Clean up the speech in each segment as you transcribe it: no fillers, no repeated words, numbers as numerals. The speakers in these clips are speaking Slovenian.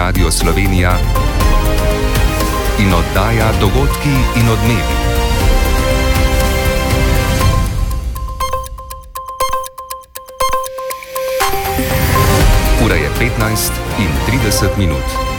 Radio Slovenija in oddaja Dogodki in odmevi. Ura je 15:30.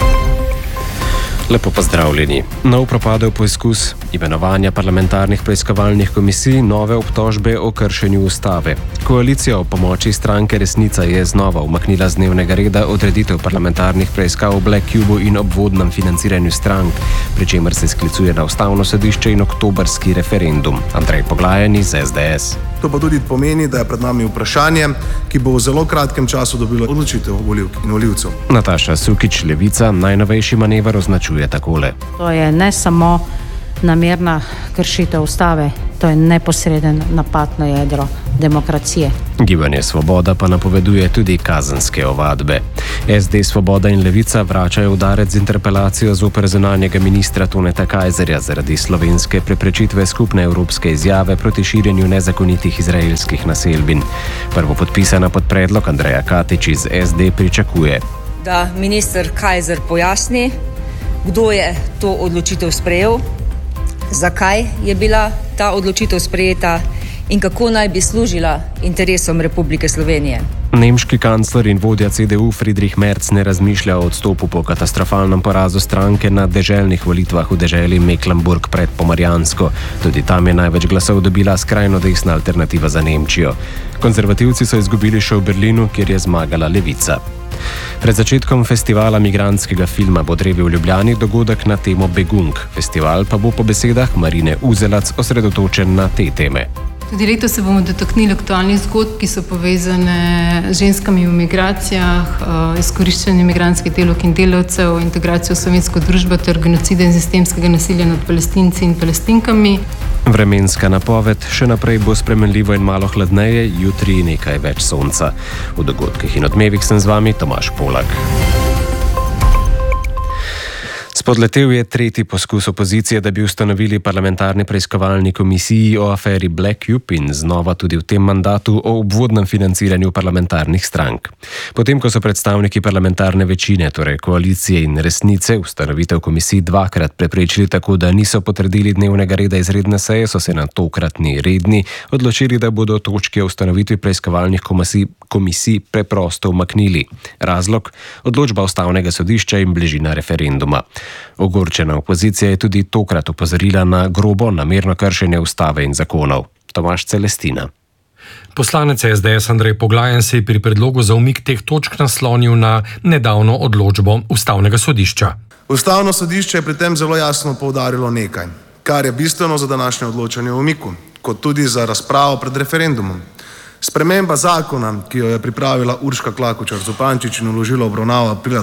Lepo pozdravljeni. Nov propadel poizkus imenovanja parlamentarnih preiskovalnih komisij, nove obtožbe o kršenju ustave. Koalicija o pomoči stranke Resnica je znova umaknila z dnevnega reda odreditev parlamentarnih preiskav o Black Cubu in obvodnem financiranju strank, pri čemer se sklicuje na Ustavno sodišče in oktobrski referendum. Andrej Poglajen iz SDS. To pa tudi pomeni, da je pred nami vprašanje, ki bo v zelo kratkem času dobilo odločitev volivk in volivcev. Nataša Sukič, Levica, najnovejši manever označuje takole. To je ne samo namerna kršitev ustave, to je neposreden napad na jedro demokracije. Gibanje Svoboda pa napoveduje tudi kazenske ovadbe. SD, Svoboda in Levica vračajo udarec z interpelacijo zoper zunanjega ministra Toneta Kajzerja zaradi slovenske preprečitve skupne evropske izjave proti širjenju nezakonitih izraelskih naselbin. Prvopodpisana pod predlog Andreja Katič iz SD pričakuje, da minister Kajzer pojasni, kdo je to odločitev sprejel, zakaj je bila ta odločitev sprejeta in kako naj bi služila interesom Republike Slovenije. Nemški kancler in vodja CDU Friedrich Merz ne razmišlja o odstopu po katastrofalnem porazu stranke na deželnih volitvah v deželi Mecklenburg pred Pomorjansko. Tudi tam je največ glasov dobila skrajno desna alternativa za Nemčijo. Konzervativci so izgubili še v Berlinu, kjer je zmagala Levica. Pred začetkom festivala migrantskega filma bo drevi v Ljubljani dogodek na temo Begunk. Festival pa bo po besedah Marine Uzelac osredotočen na te teme. Tudi letos se bomo dotaknili aktualnih zgodb, ki so povezane z ženskami v migracijah, izkoriščanjem migrantskih delavk in delavcev, integracijo v slovensko družbo ter genocida in sistemskega nasilja nad Palestinci in Palestinkami. Vremenska napoved: še naprej bo spremenljivo in malo hladneje, jutri nekaj več sonca. V dogodkih in odmevih sem z vami Tomaž Polak. Spodletel je tretji poskus opozicije, da bi ustanovili parlamentarni preiskovalni komisiji o aferi Black Cube in znova tudi v tem mandatu o obvodnem financiranju parlamentarnih strank. Potem, ko so predstavniki parlamentarne večine, torej koalicije in Resnice, ustanovitev komisij dvakrat preprečili tako, da niso potrdili dnevnega reda izredne seje, so se na tokratni redni odločili, da bodo točke o ustanovitvi preiskovalnih komisij preprosto umaknili. Razlog: odločba Ustavnega sodišča in bližina referenduma. Ogorčena opozicija je tudi tokrat opozorila na grobo namerno kršenje ustave in zakonov. Tomaž Celestina. Poslanec SDS Andrej Poglajen se je pri predlogu za umik teh točk naslonil na nedavno odločbo Ustavnega sodišča. Ustavno sodišče je pri tem zelo jasno poudarilo nekaj, kar je bistveno za današnje odločanje o umiku, kot tudi za razpravo pred referendumom. Sprememba zakona, ki jo je pripravila Urška Klakočar Zupančič in vložila obravnavo aprila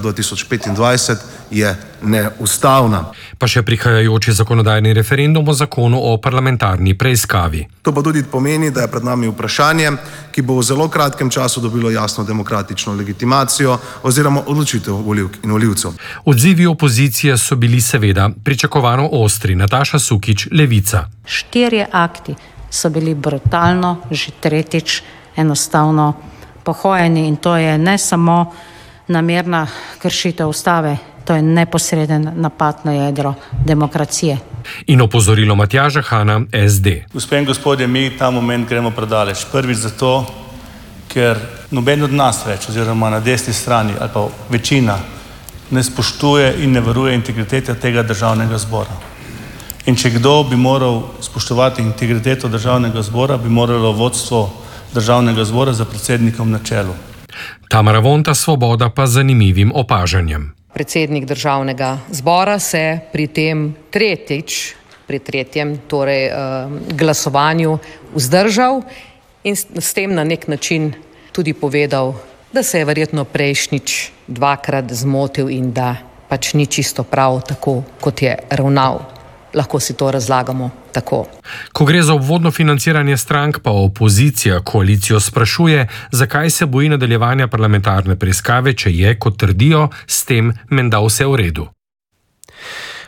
2025, je neustavna. Pa še prihajajoči zakonodajni referendum o zakonu o parlamentarni preiskavi. To pa tudi pomeni, da je pred nami vprašanje, ki bo v zelo kratkem času dobilo jasno demokratično legitimacijo oziroma odločitev volivk in volivcev. Odzivi opozicije so bili seveda pričakovano ostri. Nataša Sukič, Levica. 4 akti so bili brutalno, že tretjič, enostavno pohojeni in to je ne samo namerna kršitev ustave, to je neposreden napad na jedro demokracije. In opozorilo Matjaža Hana, SD. Gospe in gospodje, mi ta moment gremo predaleč. Prvič zato, ker noben od nas več, oziroma na desni strani ali pa večina, ne spoštuje in ne varuje integritete tega državnega zbora. In če kdo bi moral spoštovati integriteto državnega zbora, bi moralo vodstvo državnega zbora za predsednikom na čelu. Tamara Vonta, Svoboda, pa z zanimivim opažanjem. Predsednik državnega zbora se pri tem tretjem glasovanju vzdržal in s tem na nek način tudi povedal, da se je verjetno prejšnjič dvakrat zmotil in da pač ni čisto prav tako, kot je ravnal. Lahko si to razlagamo tako. Ko gre za obvodno financiranje strank, pa opozicija koalicijo sprašuje, zakaj se boji nadaljevanja parlamentarne preiskave, če je, kot trdijo, s tem menda vse v redu.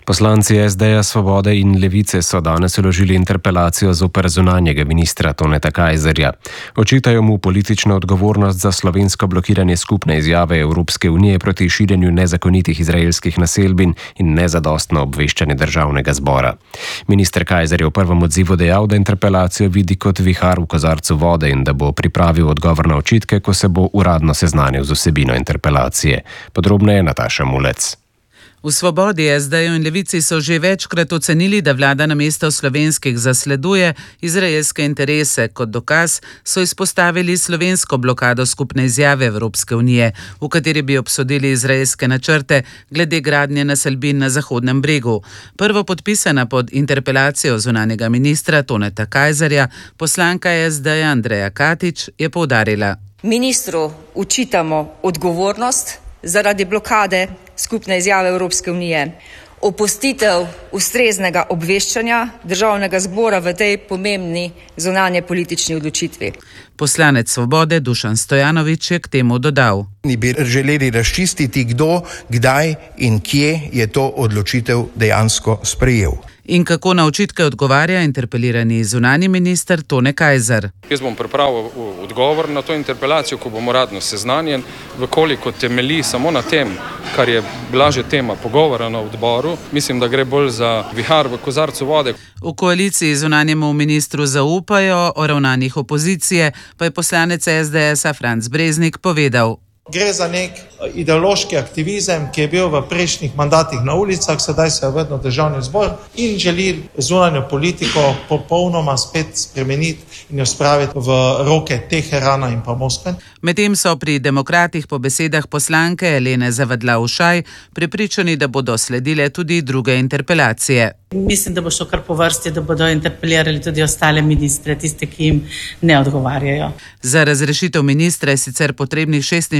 Poslanci SD-ja, Svobode in Levice so danes vložili interpelacijo zoper zunanjega ministra Toneta Kajzerja. Očitajo mu politično odgovornost za slovensko blokiranje skupne izjave Evropske unije proti širjenju nezakonitih izraelskih naselbin in nezadostno obveščanje državnega zbora. Minister Kajzer je v prvem odzivu dejal, da interpelacijo vidi kot vihar v kozarcu vode in da bo pripravil odgovor na očitke, ko se bo uradno seznanil z vsebino interpelacije. Podrobneje Nataša Mulec. V Svobodi, SD-ju in Levici so že večkrat ocenili, da vlada namesto slovenskih zasleduje izraelske interese. Kot dokaz so izpostavili slovensko blokado skupne izjave Evropske unije, v kateri bi obsodili izraelske načrte glede gradnje naselbin na Zahodnem bregu. Prvo podpisana pod interpelacijo zunanjega ministra Toneta Kajzerja, poslanka SD-ja Andreja Katič, je poudarila: Ministru očitamo odgovornost zaradi blokade skupne izjave Evropske unije, opustitev ustreznega obveščanja državnega zbora v tej pomembni zunanje politični odločitvi. Poslanec Svobode Dušan Stojanović je k temu dodal: Bi želeli razčistiti, kdo, kdaj in kje je to odločitev dejansko sprejel. In kako na očitke odgovarja interpelirani zunanji minister Tone Kajzer. Jaz bom pripravil odgovor na to interpelacijo, ko bom uradno seznanjen, vkoliko temelji samo na tem, kar je bila že tema pogovora na odboru. Mislim, da gre bolj za vihar v kozarcu vode. V koaliciji zunanjemu ministru zaupajo, o ravnanjih opozicije pa je poslanec SDS-a Franc Breznik povedal: Gre za nek ideološki aktivizem, ki je bil v prejšnjih mandatih na ulicah, sedaj se je vrnil v državni zbor in želi zunanjo politiko popolnoma spet spremeniti in jo spraviti v roke Teherana in pa Moskve. Medtem so pri demokratih po besedah poslanke Elene Zavadlav-Ušaj prepričani, da bodo sledile tudi druge interpelacije. Mislim, da bo šlo kar po vrsti, da bodo interpelirali tudi ostale ministre, tiste, ki jim ne odgovarjajo. Za razrešitev ministra je sicer potrebnih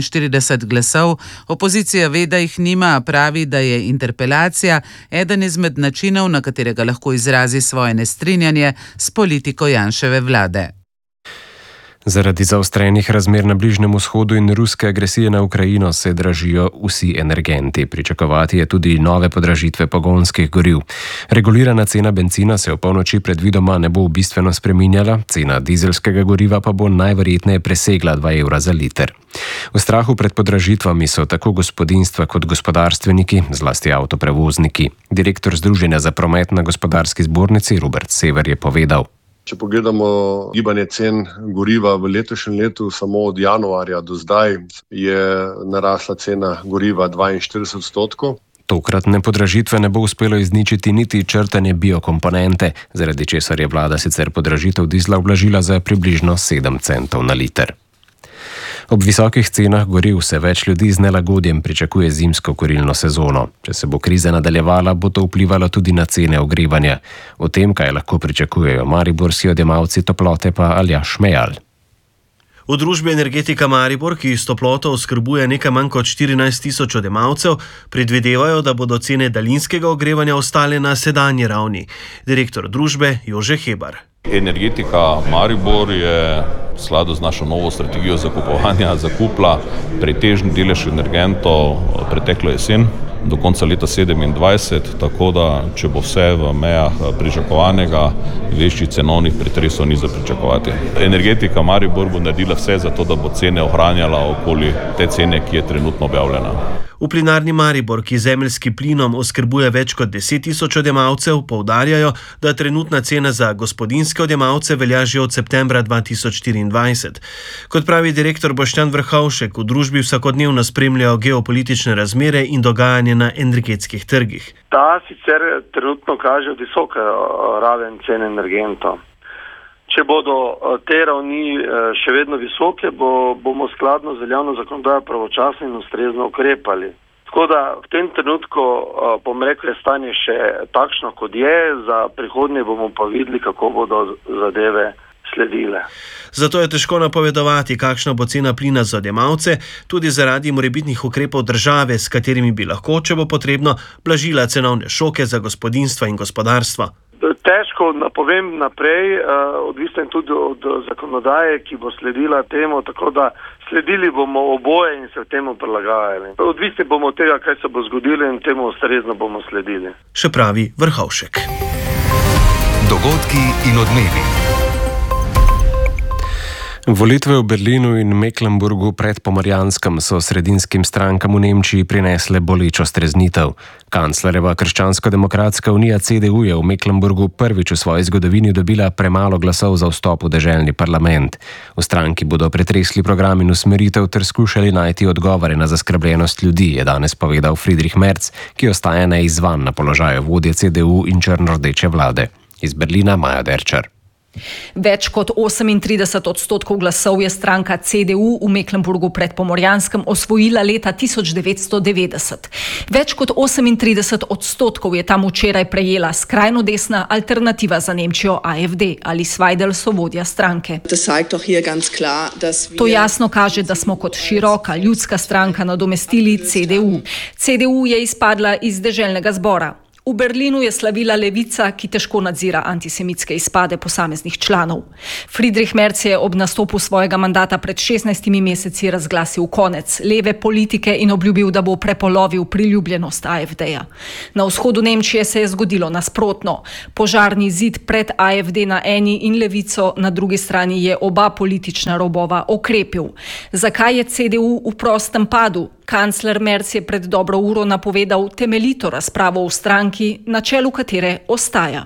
46 glasov. Opozicija ve, da jih nima, a pravi, da je interpelacija eden izmed načinov, na katerega lahko izrazi svoje nestrinjanje s politiko Janševe vlade. Zaradi zaostrenih razmer na Bližnjem vzhodu in ruske agresije na Ukrajino se dražijo vsi energenti. Pričakovati je tudi nove podražitve pogonskih goriv. Regulirana cena bencina se v polnoči predvidoma ne bo bistveno spreminjala, cena dizelskega goriva pa bo najverjetneje presegla 2 evra za liter. V strahu pred podražitvami so tako gospodinjstva kot gospodarstveniki, zlasti avtoprevozniki. Direktor Združenja za promet na Gospodarski zbornici Robert Sever je povedal: Če pogledamo gibanje cen goriva v letošnjem letu, samo od januarja do zdaj je narasla cena goriva 42%. Tokratne podražitve ne bo uspelo izničiti niti črtanje biokomponente, zaradi česar je vlada sicer podražitev dizla ublažila za približno 7 centov na liter. Ob visokih cenah goriv se več ljudi z nelagodjem pričakuje zimsko kurilno sezono. Če se bo kriza nadaljevala, bo to vplivalo tudi na cene ogrevanja. O tem, kaj lahko pričakujejo mariborski odjemalci toplote, pa Aljaž Šmejal. V družbi Energetika Maribor, ki s toploto oskrbuje nekaj manj kot 14 tisoč odjemalcev, predvidevajo, da bodo cene daljinskega ogrevanja ostale na sedanji ravni. Direktor družbe Jože Hebar. Energetika Maribor je v skladu z našo novo strategijo zakupovanja zakupila pretežni delež energentov preteklo jesen do konca leta 2027, tako da če bo vse v mejah pričakovanega, večjih cenovnih pretresov ni za pričakovati. Energetika Maribor bo naredila vse za to, da bo cene ohranjala okoli te cene, ki je trenutno objavljena. V Plinarni Maribor, ki zemeljski plinom oskrbuje več kot 10 tisoč odjemalcev, poudarjajo, da trenutna cena za gospodinjske odjemalce velja že od septembra 2024. Kot pravi direktor Boštjan Vrhovšek, v družbi vsakodnevno spremljajo geopolitične razmere in dogajanje na energetskih trgih. Ta sicer trenutno kaže visoke raven cen energentov. Če bodo te ravni še vedno visoke, bomo skladno z veljavno zakonodajo pravočasno in ustrezno ukrepali. Tako da v tem trenutku, bom rekel, je stanje še takšno, kot je. Za prihodnje bomo pa videli, kako bodo zadeve sledile. Zato je težko napovedovati, kakšna bo cena plina za odjemalce, tudi zaradi morebitnih ukrepov države, s katerimi bi lahko, če bo potrebno, blažila cenovne šoke za gospodinjstva in gospodarstva. Težko napovem naprej, odvisno tudi od zakonodaje, ki bo sledila temu, tako da sledili bomo oboje in se v temu prilagajali. Odvisni bomo od tega, kaj se bo zgodilo in temu ustrezno bomo sledili. Še pravi Vrhovšek. Dogodki in odmevi. Volitve v Berlinu in Mecklenburgu pred Pomorjanskem so sredinskim strankam v Nemčiji prinesle bolečo streznitev. Kanclerjeva Krščansko-demokratska unija CDU je v Mecklenburgu prvič v svoji zgodovini dobila premalo glasov za vstop v deželni parlament. V stranki bodo pretresli program in usmeritev ter skušali najti odgovore na zaskrbljenost ljudi, je danes povedal Friedrich Merz, ki ostaja neizvan na položaju vodje CDU in črnordeče vlade. Iz Berlina Maja Derčar. Več kot 38% glasov je stranka CDU v Mecklenburgu pred Pomorjanskem osvojila leta 1990. Več kot 38% je tam včeraj prejela skrajno desna alternativa za Nemčijo AfD ali Svajdelso vodja stranke. To jasno kaže, da smo kot široka ljudska stranka nadomestili CDU. CDU je izpadla iz deželnega zbora. V Berlinu je slavila levica, ki težko nadzira antisemitske izpade posameznih članov. Friedrich Merz je ob nastopu svojega mandata pred 16 meseci razglasil konec leve politike in obljubil, da bo prepolovil priljubljenost AfD-ja. Na vzhodu Nemčije se je zgodilo nasprotno. Požarni zid pred AfD na eni in levico na drugi strani je oba politična robova okrepil. Zakaj je CDU v prostem padu? Kancler Merz je pred dobro uro napovedal temeljito razpravo v stranki, na čelu katere ostaja.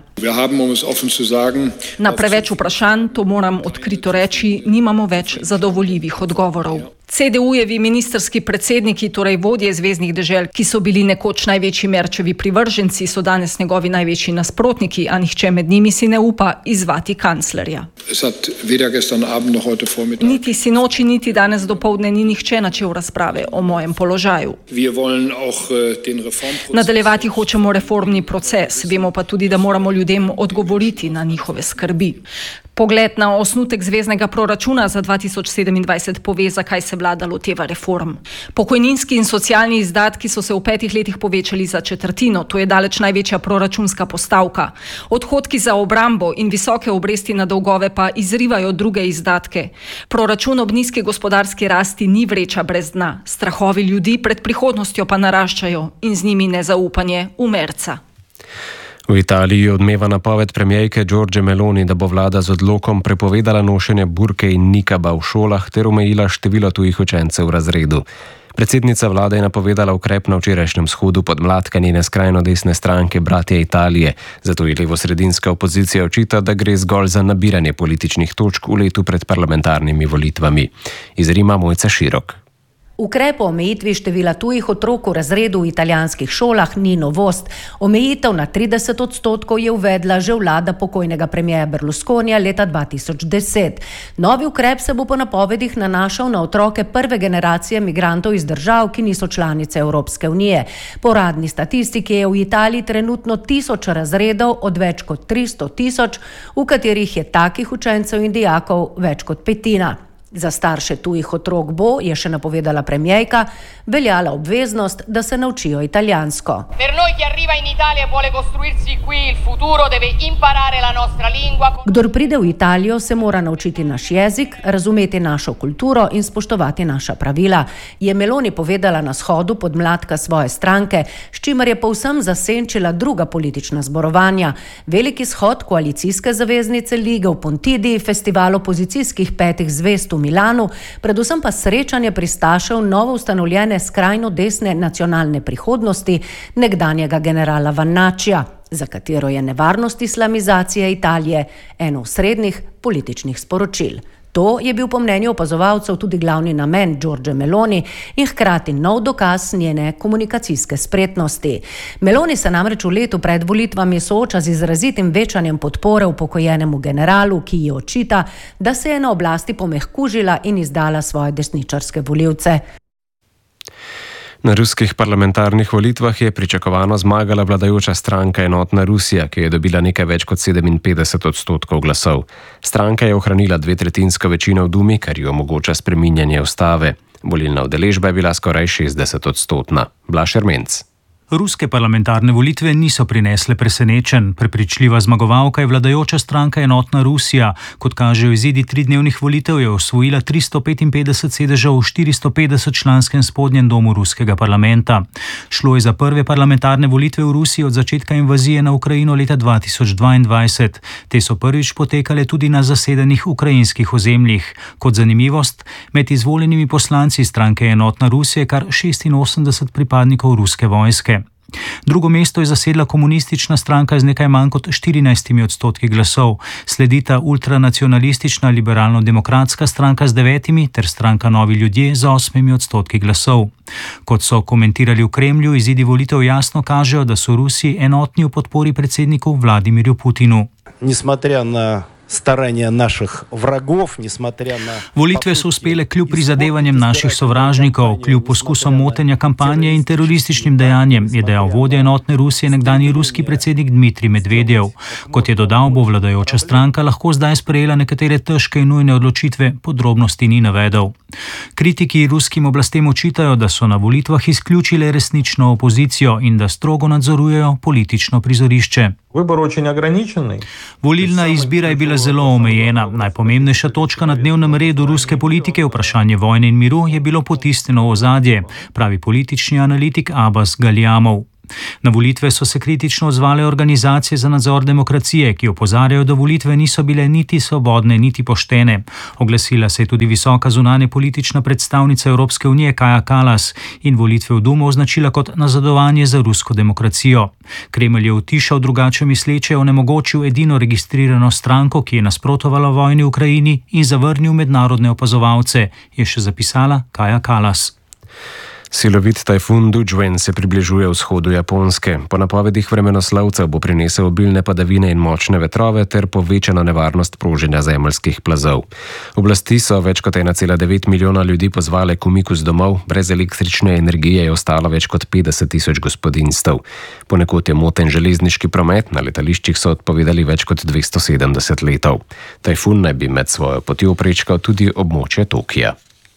Na preveč vprašanj, to moram odkrito reči, nimamo več zadovoljivih odgovorov. CDU-jevi ministerski predsedniki, torej vodje zveznih dežel, ki so bili nekoč največji Merčevi privrženci, so danes njegovi največji nasprotniki, a nihče med njimi si ne upa izzvati kanclerja. Niti sinoči, niti danes dopoldne ni nihče načel razprave o mojem položaju. Nadaljevati hočemo reformni proces, vemo pa tudi, da moramo ljudem odgovoriti na njihove skrbi. Pogled na osnutek zveznega proračuna za 2027 pove, zakaj se vlada loteva reform. Pokojninski in socialni izdatki so se v 5 letih povečali za četrtino, to je daleč največja proračunska postavka. Odhodki za obrambo in visoke obresti na dolgove pa izrivajo druge izdatke. Proračun ob nizki gospodarski rasti ni vreča brez dna. Strahovi ljudi pred prihodnostjo pa naraščajo in z njimi nezaupanje v Merza. V Italiji odmeva napoved premierke Giorgie Meloni, da bo vlada z odlokom prepovedala nošenje burke in nikaba v šolah ter omejila število tujih učencev v razredu. Predsednica vlade je napovedala ukrep na včerajšnjem shodu podmladka njene skrajno desne stranke Bratje Italije, zato je levosredinska opozicija očita, da gre zgolj za nabiranje političnih točk v letu pred parlamentarnimi volitvami. Iz Rima Mojca Širok. Ukrep o omejitvi števila tujih otrok v razredu v italijanskih šolah ni novost. Omejitev na 30% je uvedla že vlada pokojnega premierja Berlusconija leta 2010. Novi ukrep se bo po napovedih nanašal na otroke prve generacije migrantov iz držav, ki niso članice Evropske unije. Po uradni statistiki je v Italiji trenutno 1000 razredov od več kot 300 000, v katerih je takih učencev in dijakov več kot petina. Za starše tujih otrok bo, je še napovedala premierka, veljala obveznost, da se naučijo italijansko. Kdor pride v Italijo, se mora naučiti naš jezik, razumeti našo kulturo in spoštovati naša pravila, je Meloni povedala na shodu podmladka svoje stranke, s čimer je povsem zasenčila druga politična zborovanja. Veliki shod koalicijske zaveznice Lige v Pontidi, festival opozicijskih 5 zvezd v Milanu, predvsem pa srečanje pristašev novo ustanovljene skrajno desne nacionalne prihodnosti nekdanjega generala Vannačija, za katero je nevarnost islamizacije Italije eno osrednjih političnih sporočil. To je bil po mnenju opazovalcev tudi glavni namen Giorgie Meloni in hkrati nov dokaz njene komunikacijske spretnosti. Meloni se namreč v letu pred volitvami sooča z izrazitim večanjem podpore upokojenemu generalu, ki ji očita, da se je na oblasti pomehkužila in izdala svoje desničarske volivce. Na ruskih parlamentarnih volitvah je pričakovano zmagala vladajoča stranka Enotna Rusija, ki je dobila nekaj več kot 57% glasov. Stranka je ohranila 2/3 večino v Dumi, kar ji omogoča spreminjanje ustave. Volilna udeležba je bila skoraj 60%. Blaž Ermenc. Ruske parlamentarne volitve niso prinesle presenečenj. Prepričljiva zmagovalka je vladajoča stranka Enotna Rusija. Kot kažejo izidi 3-dnevnih volitev, je osvojila 355 sedežev v 450-članskem spodnjem domu ruskega parlamenta. Šlo je za prve parlamentarne volitve v Rusiji od začetka invazije na Ukrajino leta 2022. Te so prvič potekale tudi na zasedenih ukrajinskih ozemljih. Kot zanimivost, med izvoljenimi poslanci stranke Enotna Rusija je kar 86 pripadnikov ruske vojske. Drugo mesto je zasedla komunistična stranka z nekaj manj kot 14% glasov. Sledita ultranacionalistična liberalno-demokratska stranka z 9% ter stranka Novi ljudje z 8% glasov. Kot so komentirali v Kremlju, izidi volitev jasno kažejo, da so Rusi enotni v podpori predsedniku Vladimirju Putinu. Nесмотря на staranja naših vragov, nесмотря na... Volitve so uspele kljub prizadevanjem naših sovražnikov, kljub poskusom motenja kampanje in terorističnim dejanjem, je dejal vodja Enotne Rusije nekdanji ruski predsednik Dmitrij Medvedev. Kot je dodal, bo vladajoča stranka lahko zdaj sprejela nekatere težke in nujne odločitve, podrobnosti ni navedel. Kritiki ruskim oblastem očitajo, da so na volitvah izključile resnično opozicijo in da strogo nadzorujejo politično prizorišče. Volilna izbira je bila zelo omejena. Najpomembnejša točka na dnevnem redu ruske politike, vprašanje vojne in miru, je bilo potisnjeno v ozadje, pravi politični analitik Abbas Galjamov. Na volitve so se kritično odzvale organizacije za nadzor demokracije, ki opozarjajo, da volitve niso bile niti svobodne, niti poštene. Oglasila se je tudi visoka zunanje politična predstavnica Evropske unije Kaja Kallas in volitve v Dumo označila kot nazadovanje za rusko demokracijo. Kremelj je utišal drugače misleče, onemogočil edino registrirano stranko, ki je nasprotovala vojni v Ukrajini, in zavrnil mednarodne opazovalce, je še zapisala Kaja Kallas. Silovit tajfun Dujuen se približuje vzhodu Japonske. Po napovedih vremenoslovcev bo prinesel obilne padavine in močne vetrove ter povečana nevarnost proženja zemeljskih plazov. Oblasti so več kot 1,9 milijona ljudi pozvale k umiku z domov, brez električne energije je ostalo več kot 50.000 gospodinjstev. Ponekod je moten železniški promet, na letališčih so odpovedali več kot 270 letov. Tajfun naj bi med svojo potjo prečkal tudi območje Tokija.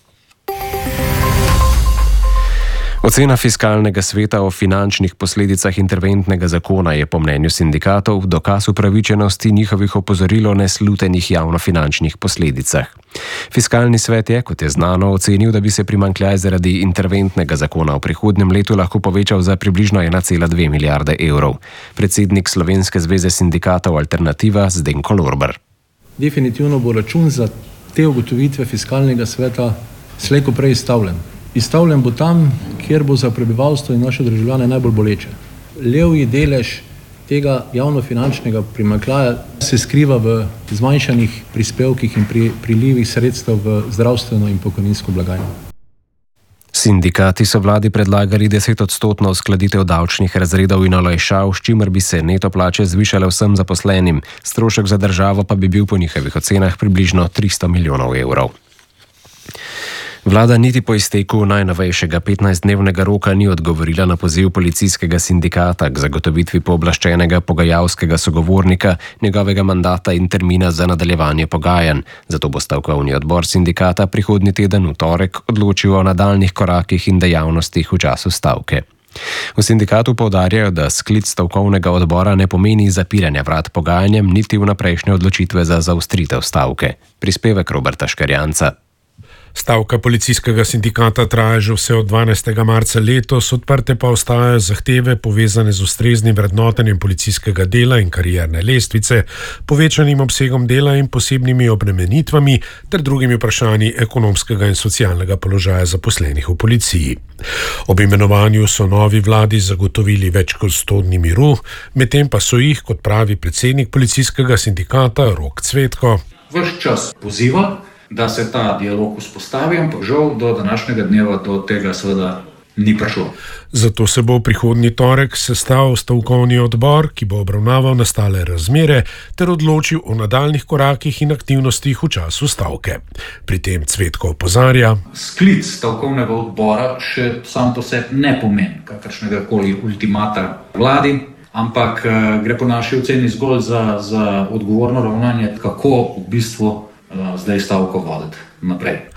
Ocena fiskalnega sveta o finančnih posledicah interventnega zakona je po mnenju sindikatov dokaz upravičenosti njihovih opozoril o neslutenih javnofinančnih posledicah. Fiskalni svet je, kot je znano, ocenil, da bi se primanjkljaj zaradi interventnega zakona v prihodnjem letu lahko povečal za približno 1,2 milijarde evrov. Predsednik Slovenske zveze sindikatov Alternativa Zdenko Lorber. Definitivno bo račun za te ugotovitve fiskalnega sveta slej ko prej izstavljen. Izstavljen bo tam, kjer bo za prebivalstvo in naše državljane najbolj boleče. Levji delež tega javnofinančnega primanjkljaja se skriva v zmanjšanih prispevkih in prilivih sredstev v zdravstveno in pokojninsko blagajno. Sindikati so vladi predlagali 10% uskladitev davčnih razredov in olajšav, s čimer bi se neto plače zvišale vsem zaposlenim. Strošek za državo pa bi bil po njihovih ocenah približno 300 milijonov evrov. Vlada niti po izteku najnovejšega 15-dnevnega roka ni odgovorila na poziv policijskega sindikata k zagotovitvi pooblaščenega pogajalskega sogovornika, njegovega mandata in termina za nadaljevanje pogajanj. Zato bo stavkovni odbor sindikata prihodnji teden v torek odločil o nadaljnih korakih in dejavnostih v času stavke. V sindikatu poudarjajo, da sklic stavkovnega odbora ne pomeni zapiranja vrat pogajanjem niti vnaprejšnje odločitve za zaostritev stavke. Prispevek Roberta Škarjanca. Stavka policijskega sindikata traja že vse od 12. marca letos, odprte pa ostajajo zahteve povezane z ustreznim vrednotenjem policijskega dela in karierne lestvice, povečanim obsegom dela in posebnimi obremenitvami ter drugimi vprašanji ekonomskega in socialnega položaja zaposlenih v policiji. Ob imenovanju so novi vladi zagotovili več kot 100 dni miru, medtem pa so jih, kot pravi predsednik policijskega sindikata Rok Cvetko, vrš čas poziva, da se ta dialog vzpostavi, ampak žal do današnjega dneva do tega seveda ni prišlo. Zato se bo prihodnji torek sestal stavkovni odbor, ki bo obravnaval nastale razmere ter odločil o nadaljnih korakih in aktivnostih v času stavke. Pri tem Cvetko opozarja: sklic stavkovnega odbora še sam po sebi ne pomeni kakršnega koli ultimata vladi, ampak gre po naši oceni zgolj za odgovorno ravnanje, kako v bistvu zdaj stavko voditi naprej.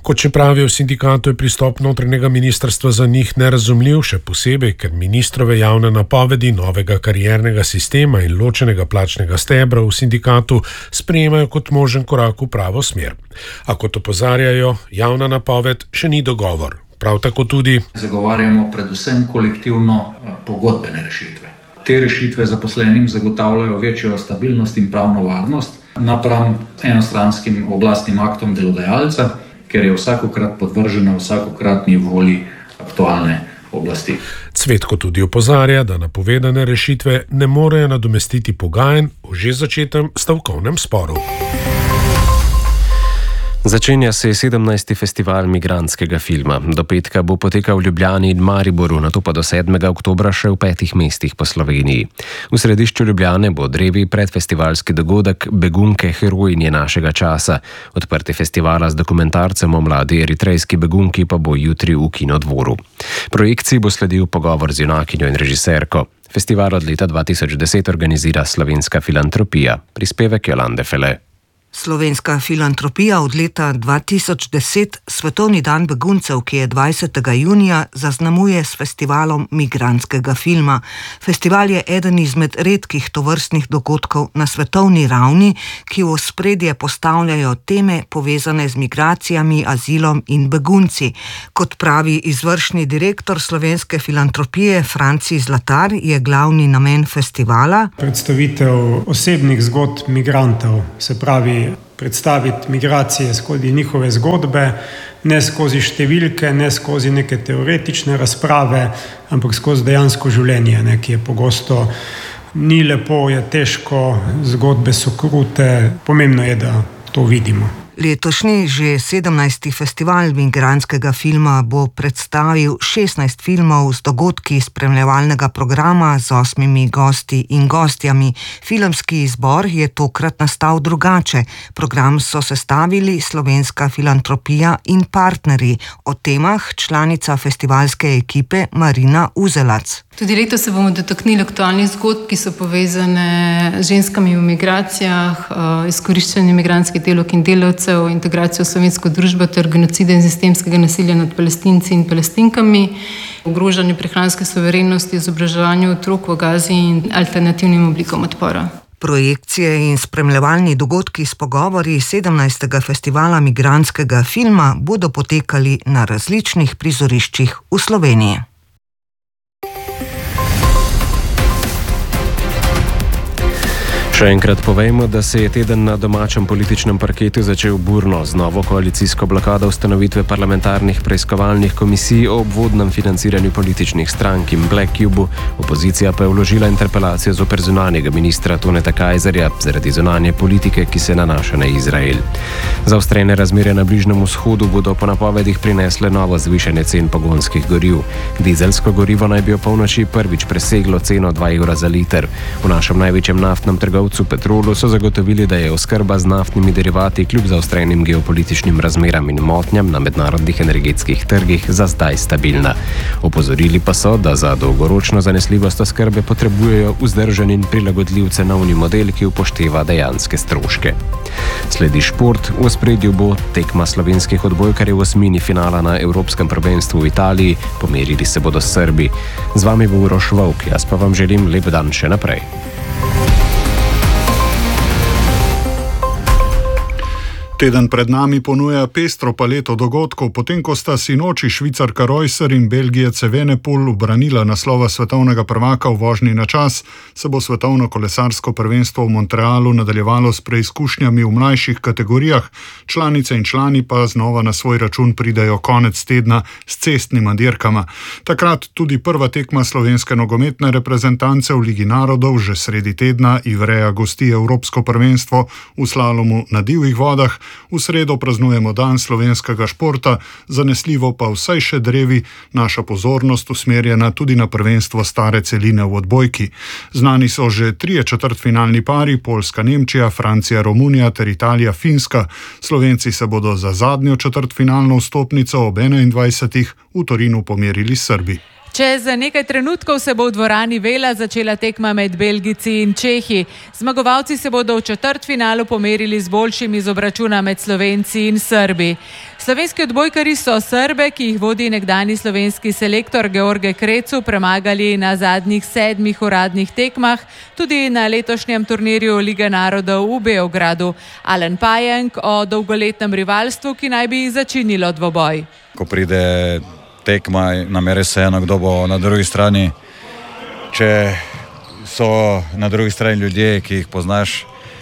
Kot še pravijo v sindikatu, je pristop notranjega ministrstva za njih nerazumljiv, še posebej, ker ministrove javne napovedi novega kariernega sistema in ločenega plačnega stebra v sindikatu sprejemajo kot možen korak v pravo smer. A kot opozarjajo, javna napoved še ni dogovor. Prav tako tudi zagovarjamo predvsem kolektivno pogodbene rešitve. Te rešitve zaposlenim zagotavljajo večjo stabilnost in pravno varnost napram enostranskim oblastnim aktom delodajalca, ker je vsakokrat podvržena vsakokratni volji aktualne oblasti. Cvetko tudi opozarja, da napovedane rešitve ne morejo nadomestiti pogajanj v že začetem stavkovnem sporu. Začenja se 17. festival migrantskega filma. Do petka bo potekal v Ljubljani in Mariboru, nato pa do 7. oktobra še v 5 mestih po Sloveniji. V središču Ljubljane bo drevi predfestivalski dogodek Begunke, herojinje našega časa. Odprte festivala z dokumentarcem o mladi eritrejski begunki pa bo jutri v Kinodvoru. Projekciji bo sledil pogovor z junakinjo in režiserko. Festival od leta 2010 organizira Slovenska filantropija. Prispevek Jolande Fele. Slovenska filantropija od leta 2010 Svetovni dan beguncev, ki je 20. junija, zaznamuje s festivalom migrantskega filma. Festival je eden izmed redkih tovrstnih dogodkov na svetovni ravni, ki v ospredje postavljajo teme povezane z migracijami, azilom in begunci. Kot pravi izvršni direktor Slovenske filantropije Franci Zlatar, je glavni namen festivala predstavitev osebnih zgodb migrantov, se pravi predstaviti migracije skozi njihove zgodbe, ne skozi številke, ne skozi neke teoretične razprave, ampak skozi dejansko življenje, ki je pogosto ni lepo, je težko, zgodbe so krute, pomembno je, da to vidimo. Letošnji, že 17. festival migrantskega filma bo predstavil 16 filmov z dogodki spremljevalnega programa z 8 gosti in gostjami. Filmski izbor je tokrat nastal drugače. Program so sestavili Slovenska filantropija in partnerji. O temah članica festivalske ekipe Marina Uzelac. Tudi letos se bomo dotaknili aktualnih zgodb, ki so povezane z ženskami v migracijah, izkoriščanjem migrantskih delavk in delavcev, integracijo v slovensko družbo ter genocida in sistemskega nasilja nad Palestinci in Palestinkami, ogrožanju prehranske suverenosti, izobraževanju otrok v Gazi in alternativnim oblikam odpora. Projekcije in spremljevalni dogodki s pogovori 17. festivala migrantskega filma bodo potekali na različnih prizoriščih v Sloveniji. Še enkrat povejmo, da se je teden na domačem političnem parketu začel burno z novo koalicijsko blokado ustanovitve parlamentarnih preiskovalnih komisij o obvodnem financiranju političnih strank in Black Cube. Opozicija pa je vložila interpelacijo zoper zunanjega ministra Toneta Kajzerja zaradi zunanje politike, ki se nanaša na Izrael. Zaostrene razmere na Bližnjem vzhodu bodo po napovedih prinesle novo zvišanje cen pogonskih goriv. Dizelsko gorivo naj bi ob polnoči prvič preseglo ceno 2 evra za liter. V našem največjem naftnem trgovcu Petrolu so zagotovili, da je oskrba z naftnimi derivati kljub zaostrenim geopolitičnim razmeram in motnjam na mednarodnih energetskih trgih za zdaj stabilna. Opozorili pa so, da za dolgoročno zanesljivost oskrbe potrebujejo vzdržen in prilagodljiv cenovni model, ki upošteva dejanske stroške. Sledi šport, v ospredju bo tekma slovenskih odbojkarjev v osmini finala na Evropskem prvenstvu v Italiji, pomerili se bodo s Srbi. Z vami bo Uroš Volk, jaz pa vam želim lep dan še naprej. Teden pred nami ponuja pestro paleto dogodkov, potem ko sta sinoči Švicarka Reusser in Belgijec Evenepoel ubranila naslova svetovnega prvaka v vožnji na čas, se bo svetovno kolesarsko prvenstvo v Montrealu nadaljevalo s preizkušnjami v mlajših kategorijah, članice in člani pa znova na svoj račun pridejo konec tedna s cestnima dirkama. Takrat tudi prva tekma slovenske nogometne reprezentance v Ligi narodov, že sredi tedna Ivrea gosti Evropsko prvenstvo v slalomu na divjih vodah. V sredo praznujemo dan slovenskega športa, zanesljivo pa vsaj še drevi, naša pozornost usmerjena tudi na prvenstvo stare celine v odbojki. Znani so že 3 četrtfinalni pari, Poljska, Nemčija, Francija, Romunija ter Italija, Finska. Slovenci se bodo za zadnjo četrtfinalno vstopnico ob 21. v Torinu pomerili s Srbi. Čez nekaj trenutkov se bo v dvorani Vela začela tekma med Belgijci in Čehi. Zmagovalci se bodo v četrtfinalu pomerili z boljšimi iz obračuna med Slovenci in Srbi. Slovenski odbojkarji so Srbe, ki jih vodi nekdani slovenski selektor George Krecu, premagali na zadnjih 7 uradnih tekmah, tudi na letošnjem turnirju Lige narodov v Beogradu. Alen Pajenk o dolgoletnem rivalstvu, ki naj bi začinilo dvoboj. Ko pride tekma, nam je res vseeno, kdo bo na drugi strani. Če so na drugi strani ljudje, ki jih poznaš,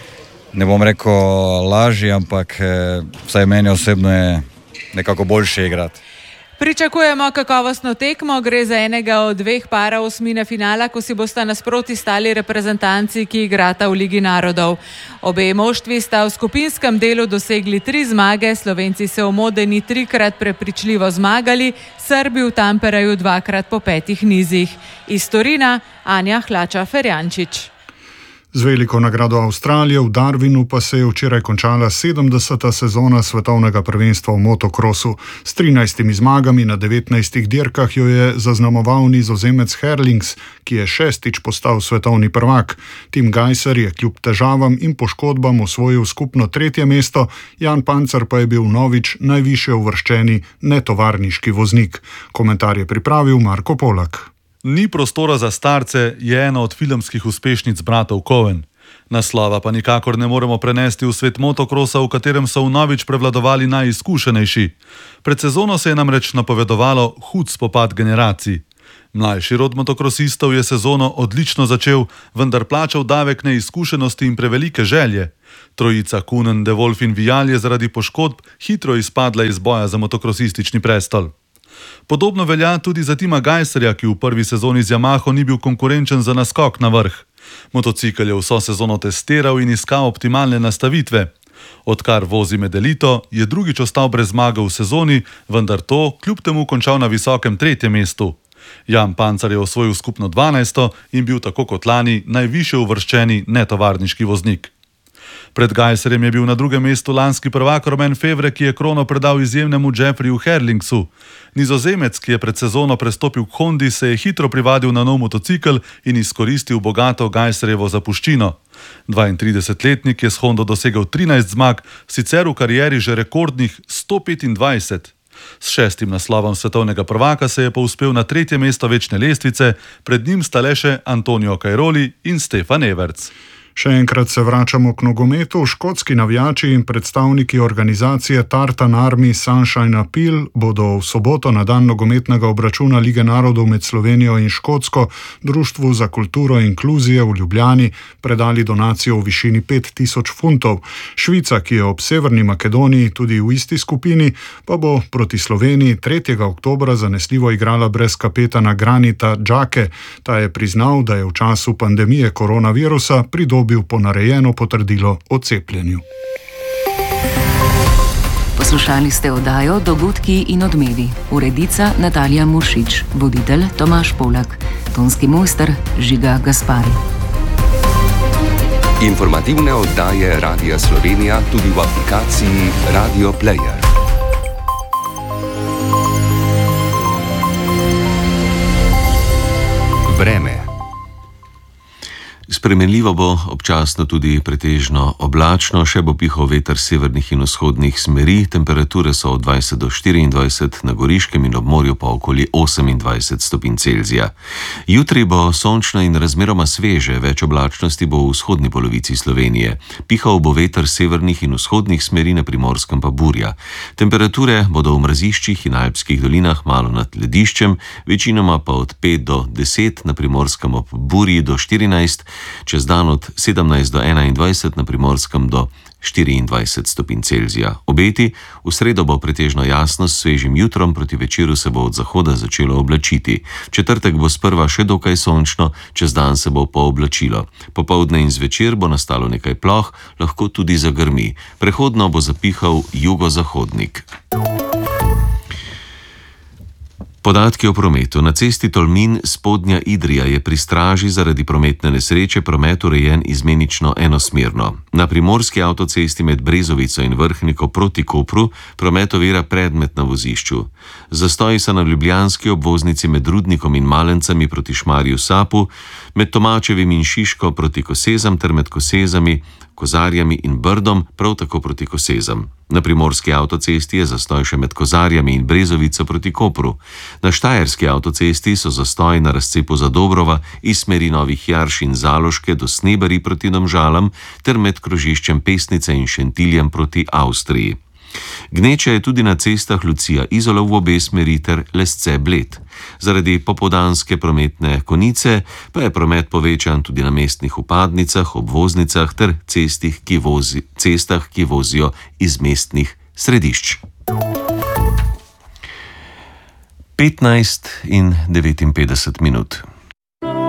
ne bom rekel lažji, ampak vsaj meni osebno je nekako boljše igrati. Pričakujemo kakovostno tekmo, gre za enega od 2 parov osmine finala, ko si bosta nasproti stali reprezentanci, ki igrata v Ligi narodov. Obe moštvi sta v skupinskem delu dosegli 3 zmage, Slovenci se v Modeni 3-krat prepričljivo zmagali, Srbi v Tampereju 2-krat po 5 nizih. Iz Torina Anja Hlača-Ferjančič. Z veliko nagrado Avstralije v Darwinu pa se je včeraj končala 70. sezona svetovnega prvenstva v motokrosu. S 13 zmagami na 19 dirkah jo je zaznamoval Nizozemec Herlings, ki je 6. postal svetovni prvak. Tim Gajser je kljub težavam in poškodbam osvojil skupno 3. mesto, Jan Pancer pa je bil vnovič najvišje uvrščeni netovarniški voznik. Komentar je pripravil Marko Polak. Ni prostora za starce je ena od filmskih uspešnic bratov Coen. Naslova pa nikakor ne moremo prenesti v svet motokrosa, v katerem so vnovič prevladovali najizkušenejši. Pred sezono se je namreč napovedovalo hud spopad generacij. Mlajši rod motokrosistov je sezono odlično začel, vendar plačal davek neizkušenosti in prevelike želje. Trojica Kunen, De Wolf in Vial je zaradi poškodb hitro izpadla iz boja za motokrosistični prestol. Podobno velja tudi za Tima Gajserja, ki v prvi sezoni z Yamaho ni bil konkurenčen za naskok na vrh. Motocikel je vso sezono testiral in iskal optimalne nastavitve. Odkar vozi med elito, je drugič ostal brez zmage v sezoni, vendar to kljub temu končal na visokem 3. mestu. Jan Pancer je osvojil skupno 12. in bil tako kot lani najvišje uvrščeni netovarniški voznik. Pred Gajserjem je bil na 2. mestu lanski prvak Romain Fevre, ki je krono predal izjemnemu Jeffreyju Herlingsu. Nizozemec, ki je pred sezono prestopil k Hondi, se je hitro privadil na nov motocikel in izkoristil bogato Gajserjevo zapuščino. 32-letnik je s Hondo dosegel 13 zmag, sicer v karieri že rekordnih 125. S 6. naslovom svetovnega prvaka se je povzpel na 3. mesto večne lestvice, pred njim sta le še Antonio Cairoli in Stefan Everts. Še enkrat se vračamo k nogometu. Škotski navijači in predstavniki organizacije Tartan Army Sunshine Appeal bodo v soboto na dan nogometnega obračuna Lige narodov med Slovenijo in Škotsko Društvu za kulturo in inkluzije v Ljubljani predali donacijo v višini 5000 funtov. Švica, ki je ob Severni Makedoniji tudi v isti skupini, pa bo proti Sloveniji 3. oktobra zanesljivo igrala brez kapetana Granita Džake. Ta je priznal, da je v času pandemije koronavirusa pridobil ponarejeno potrdilo o cepljenju. Poslušali ste oddajo Dogodki in odmevi. Urednica Natalija Mušič, voditelj Tomaž Polak, tonski mojster Žiga Gaspari. Informativne oddaje Radia Slovenija tudi v aplikaciji Radio Player. Vreme. Spremenljivo bo, občasno tudi pretežno oblačno, še bo pihal veter severnih in vzhodnih smeri, temperature so od 20 do 24, na Goriškem in ob morju pa okoli 28 stopinj Celzija. Jutri bo sončno in razmeroma sveže, več oblačnosti bo v vzhodni polovici Slovenije. Pihal bo veter severnih in vzhodnih smeri, na Primorskem pa burja. Temperature bodo v mraziščih in alpskih dolinah malo nad lediščem, večinoma pa od 5 do 10, na Primorskem ob burji do 14, čez dan od 17 do 21, na Primorskem do 24 stopinj Celzija. Obeti, v sredo bo pretežno jasno s svežim jutrom, proti večeru se bo od zahoda začelo oblačiti. V četrtek bo sprva še dokaj sončno, čez dan se bo pooblačilo. Popoldne in zvečer bo nastalo nekaj ploh, lahko tudi zagrmi. Prehodno bo zapihal jugozahodnik. Podatki o prometu. Na cesti Tolmin Spodnja Idrija je pri straži zaradi prometne nesreče promet urejen izmenično enosmerno. Na primorski avtocesti med Brezovico in Vrhniko proti Kopru promet ovira predmet na vozišču. Zastoji so na ljubljanski obvoznici med Rudnikom in Malencami proti Šmarju Sapu, med Tomačevim in Šiško proti Kosezam ter med Kosezami, Kozarjami in Brdom prav tako proti Kosezam. Na primorski avtocesti je zastoj še med Kozarjami in Brezovico proti Kopru. Na štajerski avtocesti so zastoji na razcepu Zadobrova iz smeri Novih Jarš in Zaloške do Snebari proti Domžalam ter med krožiščem Pesnice in Šentiljem proti Avstriji. Gneča je tudi na cestah Lucija Izola v obe smeri ter Lesce Bled. Zaradi popoldanske prometne konice pa je promet povečan tudi na mestnih vpadnicah, obvoznicah ter cestah, ki vozijo iz mestnih središč. 15:59